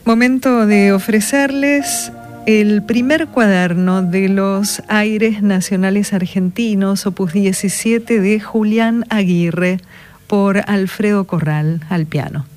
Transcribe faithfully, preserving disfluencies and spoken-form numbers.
Momento de ofrecerles el primer cuaderno de los Aires Nacionales Argentinos, opus diecisiete, de Julián Aguirre, por Alfredo Corral al piano.